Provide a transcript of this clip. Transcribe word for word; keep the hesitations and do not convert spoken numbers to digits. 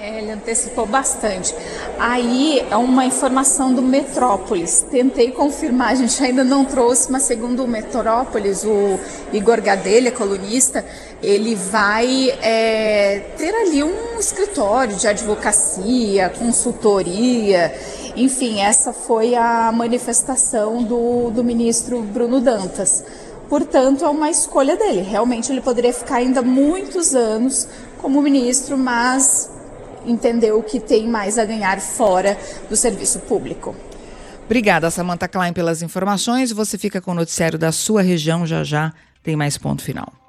É, ele antecipou bastante. Aí é uma informação do Metrópolis. Tentei confirmar, a gente ainda não trouxe, mas segundo o Metrópolis, o Igor Gadelha, colunista, ele vai é, ter ali um escritório de advocacia, consultoria, enfim, essa foi a manifestação do, do ministro Bruno Dantas. Portanto, é uma escolha dele. Realmente ele poderia ficar ainda muitos anos como ministro, mas entendeu que tem mais a ganhar fora do serviço público. Obrigada, Samantha Klein, pelas informações. Você fica com o noticiário da sua região, já já tem mais ponto final.